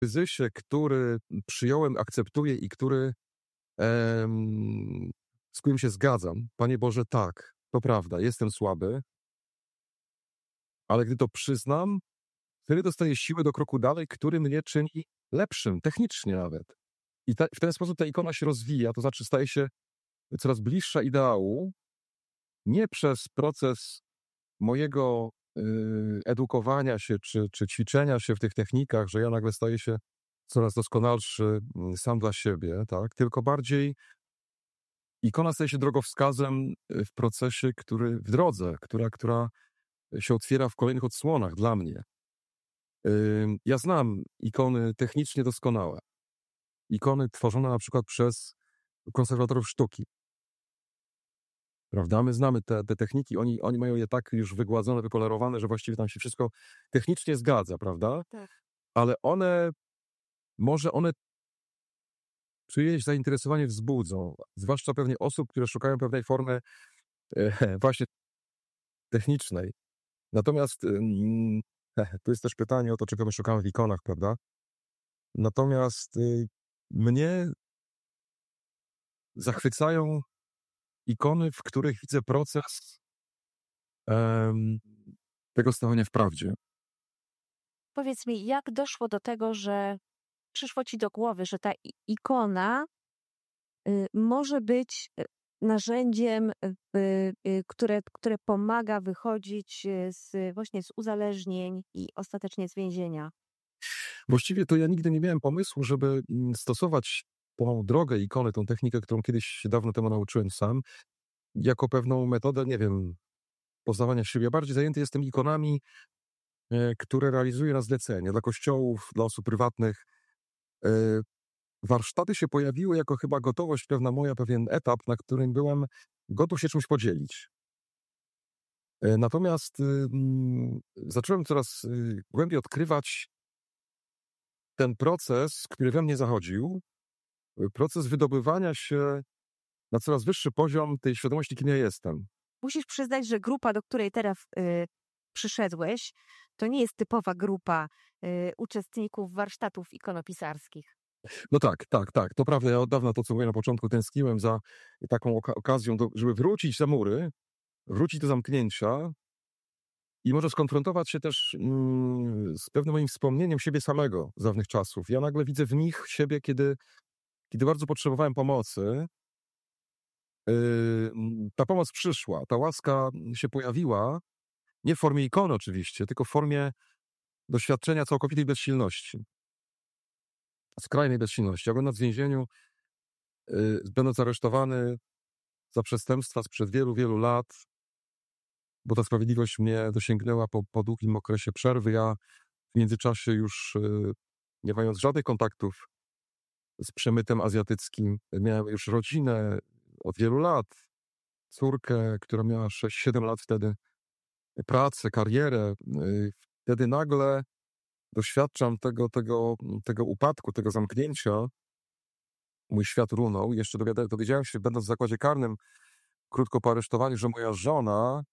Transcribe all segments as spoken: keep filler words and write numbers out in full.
kryzysie, który przyjąłem, akceptuję i który, em, z którym się zgadzam. Panie Boże, tak, to prawda, jestem słaby, ale gdy to przyznam, wtedy dostaję siłę do kroku dalej, który mnie czyni lepszym, technicznie nawet. I te, w ten sposób ta ikona się rozwija, to znaczy staje się coraz bliższa ideału, nie przez proces mojego y, edukowania się czy, czy ćwiczenia się w tych technikach, że ja nagle staję się coraz doskonalszy mm, sam dla siebie, tak? Tylko bardziej ikona staje się drogowskazem y, w procesie, który, w drodze, która, która się otwiera w kolejnych odsłonach dla mnie. Y, ja znam ikony technicznie doskonałe. Ikony tworzone na przykład przez konserwatorów sztuki. Prawda? My znamy te, te techniki, oni, oni mają je tak już wygładzone, wypolerowane, że właściwie tam się wszystko technicznie zgadza, prawda? Tak. Ale one, może one czyjeś zainteresowanie wzbudzą, zwłaszcza pewnie osób, które szukają pewnej formy e, właśnie technicznej. Natomiast mm, tu jest też pytanie o to, czego my szukamy w ikonach, prawda? Natomiast y, mnie zachwycają ikony, w których widzę proces em, tego stawania w prawdzie. Powiedz mi, jak doszło do tego, że przyszło ci do głowy, że ta i- ikona y, może być y, narzędziem, y, y, które, które pomaga wychodzić y, z, właśnie z uzależnień i ostatecznie z więzienia? Właściwie to ja nigdy nie miałem pomysłu, żeby mm, stosować tą drogę ikony, tą technikę, którą kiedyś się dawno temu nauczyłem sam, jako pewną metodę, nie wiem, poznawania siebie. Bardziej zajęty jestem ikonami, e, które realizuję na zlecenie dla kościołów, dla osób prywatnych. E, Warsztaty się pojawiły jako chyba gotowość pewna moja, pewien etap, na którym byłem gotów się czymś podzielić. E, Natomiast y, mm, zacząłem coraz y, głębiej odkrywać ten proces, który we mnie zachodził, y, proces wydobywania się na coraz wyższy poziom tej świadomości, kim ja jestem. Musisz przyznać, że grupa, do której teraz y, przyszedłeś, to nie jest typowa grupa y, uczestników warsztatów ikonopisarskich. No tak, tak, tak, to prawda, ja od dawna to, co mówiłem na początku, tęskniłem za taką oka- okazją, do, żeby wrócić za mury, wrócić do zamknięcia i może skonfrontować się też mm, z pewnym moim wspomnieniem siebie samego z dawnych czasów. Ja nagle widzę w nich siebie, kiedy, kiedy bardzo potrzebowałem pomocy. Yy, ta pomoc przyszła, ta łaska się pojawiła, nie w formie ikony oczywiście, tylko w formie doświadczenia całkowitej bezsilności. Skrajnej bezsilności. Ja będąc w więzieniu, yy, będąc aresztowany za przestępstwa sprzed wielu, wielu lat, bo ta sprawiedliwość mnie dosięgnęła po, po długim okresie przerwy. Ja w międzyczasie już, yy, nie mając żadnych kontaktów z przemytem azjatyckim, miałem już rodzinę od wielu lat, córkę, która miała sześć siedem lat wtedy, pracę, karierę. Yy, Wtedy nagle doświadczam tego, tego, tego upadku, tego zamknięcia. Mój świat runął. Jeszcze dowiada- dowiedziałem się, będąc w zakładzie karnym, krótko po aresztowaniu, że moja żona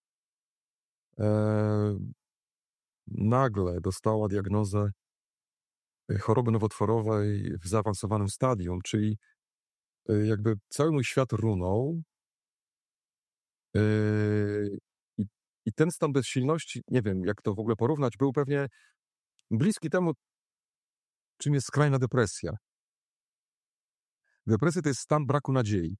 e, nagle dostała diagnozę choroby nowotworowej w zaawansowanym stadium, czyli e, jakby cały mój świat runął. E, i, I ten stan bezsilności, nie wiem jak to w ogóle porównać, był pewnie bliski temu, czym jest skrajna depresja. Depresja to jest stan braku nadziei.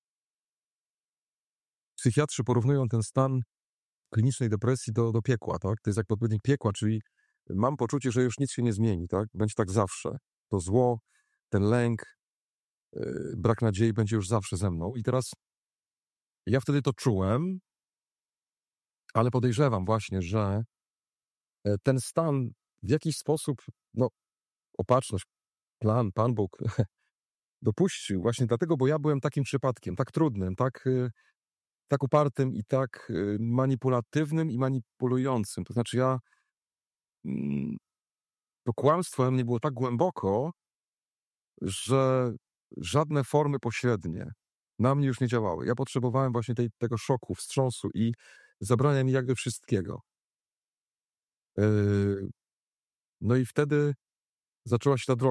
Psychiatrzy porównują ten stan klinicznej depresji do, do piekła, tak? To jest jak odpowiednik piekła, czyli mam poczucie, że już nic się nie zmieni, tak? Będzie tak zawsze. To zło, ten lęk, yy, brak nadziei będzie już zawsze ze mną. I teraz ja wtedy to czułem, ale podejrzewam właśnie, że e, ten stan w jakiś sposób, no, opatrzność, plan, Pan Bóg dopuścił właśnie dlatego, bo ja byłem takim przypadkiem, tak trudnym, tak, yy, tak upartym i tak yy, manipulatywnym i manipulującym. To znaczy ja mm, to kłamstwo we mnie było tak głęboko, że żadne formy pośrednie na mnie już nie działały. Ja potrzebowałem właśnie tej, tego szoku, wstrząsu i zabrania mi jakby wszystkiego. Yy, no i wtedy zaczęła się ta droga.